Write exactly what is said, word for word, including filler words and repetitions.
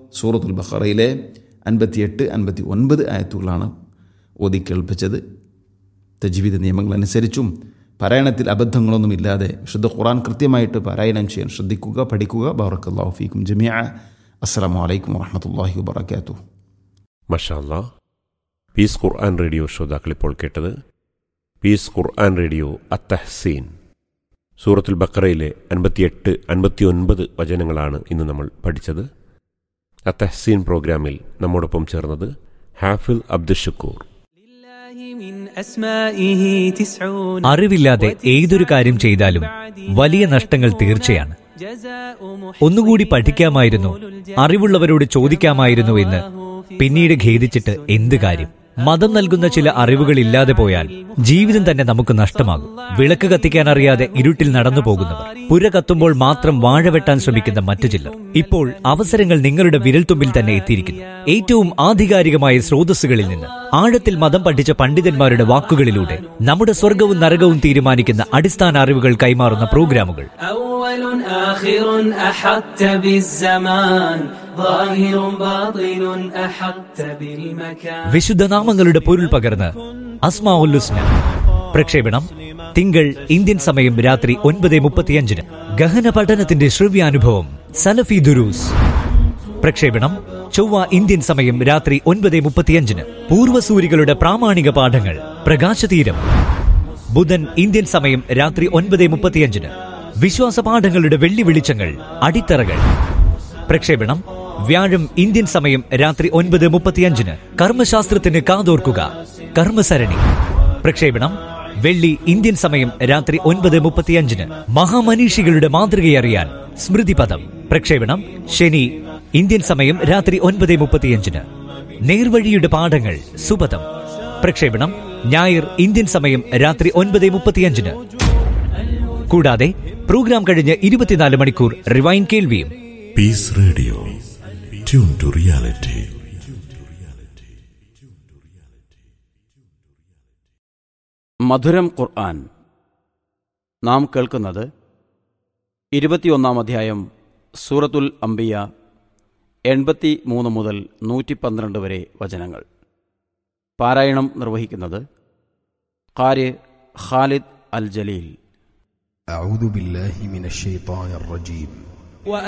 സൂറത്തുൽ ബഖറയിലെ അൻപത്തിയെട്ട് അൻപത്തി ഒൻപത് ആയത്തുകളാണ് ഓതി കേൾപ്പിച്ചത്. തജ്വീദ് നിയമങ്ങളനുസരിച്ചും പാരായണത്തിൽ അബദ്ധങ്ങളൊന്നുമില്ലാതെ വിശുദ്ധ ഖുർആൻ കൃത്യമായിട്ട് പാരായണം ചെയ്യാൻ ശ്രദ്ധിക്കുക, പഠിക്കുക. ബറക്കല്ലാഹു ഫീക്കും ജമീഅ. അസ്സലാമു അലൈക്കും വറഹ്മത്തുള്ളാഹി വബറകാതുഹു. മാഷാ അല്ലാഹ്. പീസ് ഖുർആൻ റേഡിയോ ശ്രോതാക്കളിപ്പോൾ കേട്ടത് പീസ് ഖുർആൻ റേഡിയോ അത്തഹ്സീൻ. സൂറത്തുൽ ബഖറയിലെ അൻപത്തിയെട്ട് അൻപത്തി ഒൻപത് വചനങ്ങളാണ് ഇന്ന് നമ്മൾ പഠിച്ചത്. അത്തഹ്സീൻ പ്രോഗ്രാമിൽ നമ്മോടൊപ്പം ചേർന്നത് ഹാഫിൽ അബ്ദുഷക്കൂർ. അറിവില്ലാതെ ഏതൊരു കാര്യം ചെയ്താലും വലിയ നഷ്ടങ്ങൾ തീർച്ചയാണ്. ഒന്നുകൂടി പഠിക്കാമായിരുന്നു, അറിവുള്ളവരോട് ചോദിക്കാമായിരുന്നു എന്ന് പിന്നീട് ഖേദിച്ചിട്ട് എന്ത് കാര്യം? മതം നൽകുന്ന ചില അറിവുകൾ ഇല്ലാതെ പോയാൽ ജീവിതം തന്നെ നമുക്ക് നഷ്ടമാകും. വിളക്ക് കത്തിക്കാൻ അറിയാതെ ഇരുട്ടിൽ നടന്നു പോകുന്നവർ, പുര കത്തുമ്പോൾ മാത്രം വാഴ വെട്ടാൻ ശ്രമിക്കുന്ന മറ്റു ചിലർ. ഇപ്പോൾ അവസരങ്ങൾ നിങ്ങളുടെ വിരൽത്തുമ്പിൽ തന്നെ എത്തിയിരിക്കുന്നു. ഏറ്റവും ആധികാരികമായ സ്രോതസ്സുകളിൽ നിന്ന്, ആഴത്തിൽ മതം പഠിച്ച പണ്ഡിതന്മാരുടെ വാക്കുകളിലൂടെ നമ്മുടെ സ്വർഗവും നരകവും തീരുമാനിക്കുന്ന അടിസ്ഥാന അറിവുകൾ കൈമാറുന്ന പ്രോഗ്രാമുകൾ. വിശുദ്ധ നാമങ്ങളുടെ പൊരുൾ പകർന്ന് അസ്മാഉൽ ഹുസ്ന. പ്രക്ഷേപണം തിങ്കൾ ഇന്ത്യൻ സമയം രാത്രി ഒൻപത് മുപ്പത്തിയഞ്ചിന്. ഗഹന പഠനത്തിന്റെ ശ്രവ്യാനുഭവം സലഫി ദുരൂസ്. പ്രക്ഷേപണം ചൊവ്വ ഇന്ത്യൻ സമയം രാത്രി ഒൻപത് മുപ്പത്തിയഞ്ചിന്. പൂർവ്വസൂരികളുടെ പ്രാമാണിക പാഠങ്ങൾ പ്രകാശതീരം ബുധൻ ഇന്ത്യൻ സമയം രാത്രി ഒൻപത് മുപ്പത്തിയഞ്ചിന്. വിശ്വാസ പാഠങ്ങളുടെ വെള്ളി വെളിച്ചങ്ങൾ അടിത്തറകൾ. പ്രക്ഷേപണം വ്യാഴം ഇന്ത്യൻ സമയം രാത്രി ഒൻപത് മുപ്പത്തിയഞ്ചിന്. കർമ്മശാസ്ത്രത്തിന് കാതോർക്കുക കർമ്മസരണി. പ്രക്ഷേപണം വെള്ളി ഇന്ത്യൻ സമയം രാത്രി ഒൻപത് മുപ്പത്തിയഞ്ചിന്. മഹാമനീഷികളുടെ മാതൃകയറിയാൻ സ്മൃതിപദം. പ്രക്ഷേപണം ശനി ഇന്ത്യൻ സമയം രാത്രി ഒൻപത് മുപ്പത്തിയഞ്ചിന്. നേർവഴിയുടെ പാഠങ്ങൾ സുപദം. പ്രക്ഷേപണം ഞായർ ഇന്ത്യൻ സമയം രാത്രി ഒൻപത് മുപ്പത്തിയഞ്ചിന്. കൂടാതെ പ്രോഗ്രാം കഴിഞ്ഞ് ഇരുപത്തിനാല് മണിക്കൂർ റിവൈൻ കേൾവിയും. Piece radio, tune to reality. മധുരം ഖുർആൻ. നാം കേൾക്കുന്നത് ഇരുപത്തിയൊന്നാം അധ്യായം സൂറത്തുൽ അംബിയ, എൺപത്തി മൂന്ന് മുതൽ നൂറ്റി പന്ത്രണ്ട് വരെ വചനങ്ങൾ. പാരായണം നിർവഹിക്കുന്നത് ഖാരി ഖാലിദ് അൽ ജലീൽ. അഊദു ബില്ലാഹി മിനശ് ശൈത്വാനിർ റജീം.